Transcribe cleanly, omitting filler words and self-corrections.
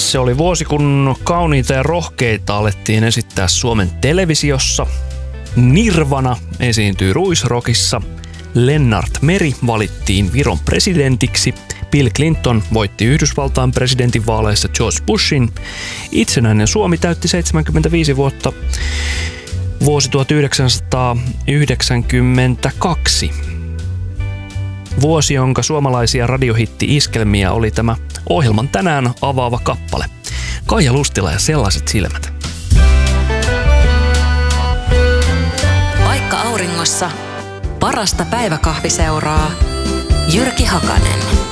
Se oli vuosi, kun Kauniita ja rohkeita alettiin esittää Suomen televisiossa. Nirvana esiintyi Ruisrockissa. Lennart Meri valittiin Viron presidentiksi. Bill Clinton voitti Yhdysvaltain presidentinvaaleissa George Bushin. Itsenäinen Suomi täytti 75 vuotta vuosi 1992. Vuosi, jonka suomalaisia radiohitti-iskelmiä oli tämä ohjelman tänään avaava kappale. Kaija Lustila ja Sellaiset silmät. Vaikka auringossa, parasta päiväkahviseuraa. Jyrki Hakanen.